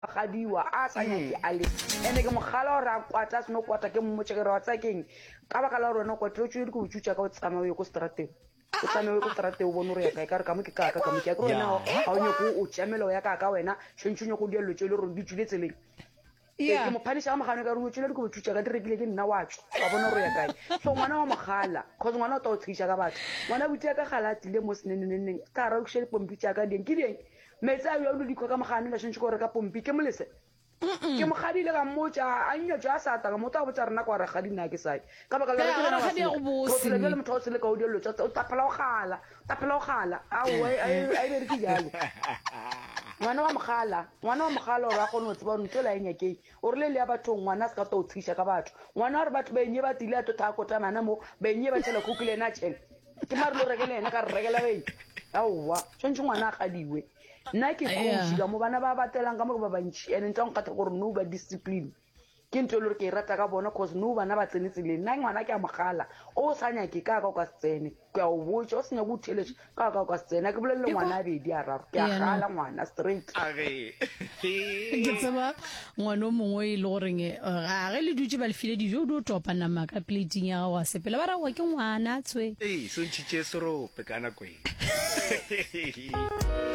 gadiwa a sa nyake a le ene ke mogala o ra kwata seno kwata ke mmotse ke re wa tsa keng ka baka la rona kwata o tswile go tshutsa ka o tsamaye go strateng o tsamaye go strateng o bone re ya ka re ka mo ke ka mo ke ya ke rona ha o nyoko o tsamelo ya ka wena tshentshunye go dielo tshele re di tshile tseleng ke mo phanisha magano ka re o tshile go tshutsa ka direkile ke nna wa tswa wa bona re ya kae so ngwana wa mogala cause ngwana o tla o tshisha ka batho ngwana butia ka galati le mo seneneneng ka ra o shele pompi tsa ka ding ke ding metsa yo lo dikwa ka mogano la tshentse go re ka pompi ke molese ke mogadile ka mmotsa a nnyo tsa sa ta ka motho a botsa rena kwa re gadina ke sai ka baka la ke na go tsile le motho o tsile ka o dielo tsa o tapela o gala a ai be re ke jalo ngwana wa mogala o ra go no tseba ntela enyake o re le ya batho ngwana se ka to tshisha ka batho ngwana re batho ba enye ba tile a tota go tamana mo ba enye ba tshela kukule na tshela ke mare lo rekele ena ka rekela be aowa tshwantse ngwana a gadiwe nna ke coach ka mo bana ba batelang ka mo ba bantshi ene ntse nkgatha gore no ba discipline ke ntse lo re ke rata ka bona cause no bana ba tsenetse le nna ngwana ke a mogala o sa nyake ka ka tsene ke a o botsa o senya go theletsa ka ka tsene ke bolelle ngwana a bedi a raro ke a gala ngwana straight ke tsaba ngwana o mongwe le goreng ga ge le dutse ba le file dijo do topa nama ka plating ya wa sepela ba ra wa ke ngwana tswe so ntshitse serope kana kwe